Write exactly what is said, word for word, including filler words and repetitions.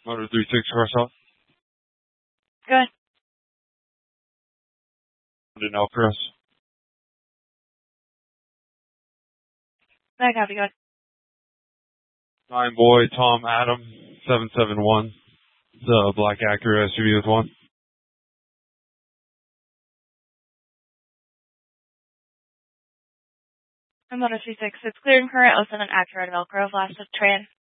Motor three six Cross South. Good. In Elcross. I copy, good. Nine boy, Tom Adam, seven seven one. The black Acura S U V with one. I'm Motor three six. It's clear and current. I'll send an Acura to Elk Grove last of train.